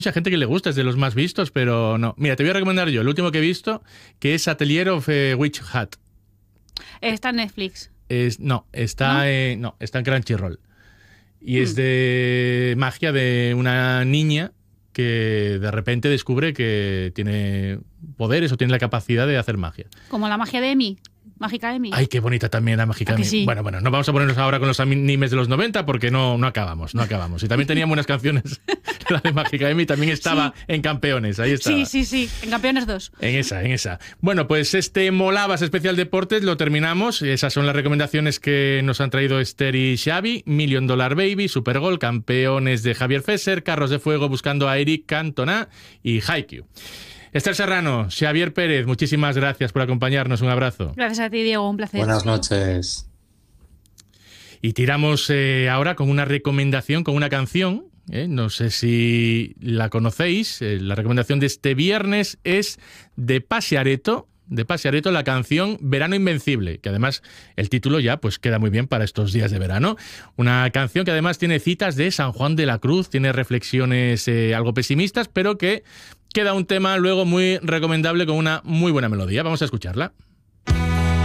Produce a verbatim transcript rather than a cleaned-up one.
mucha gente que le gusta, es de los más vistos, pero no. Mira, te voy a recomendar yo el último que he visto, que es Atelier of eh, Witch Hat. Está en Netflix. Es, no, está, ¿No? Eh, no, está en Crunchyroll. Y Hmm. es de magia de una niña que de repente descubre que tiene poderes o tiene la capacidad de hacer magia. Como la magia de Emi. Mágica Emi. Ay, qué bonita también la Mágica Emi. Sí? Bueno, bueno, no vamos a ponernos ahora con los animes de los noventa porque no, no acabamos, no acabamos. Y también tenían buenas canciones. La de Mágica Emi también estaba sí. en Campeones, ahí estaba. Sí, sí, sí, en Campeones dos. En esa, en esa. Bueno, pues este Molabas especial deportes lo terminamos. Esas son las recomendaciones que nos han traído Esther y Xavi. Million Dollar Baby, Supergol, Campeones de Javier Fesser, Carros de Fuego buscando a Eric Cantona y Haikyuu. Esther Serrano, Xavier Pérez, muchísimas gracias por acompañarnos. Un abrazo. Gracias a ti, Diego. Un placer. Buenas noches. Y tiramos eh, ahora con una recomendación, con una canción. Eh, no sé si la conocéis. Eh, la recomendación de este viernes es de Pase Areto. De Pase Areto, la canción Verano Invencible, que además el título ya pues queda muy bien para estos días de verano. Una canción que además tiene citas de San Juan de la Cruz, tiene reflexiones eh, algo pesimistas, pero que queda un tema luego muy recomendable con una muy buena melodía. Vamos a escucharla.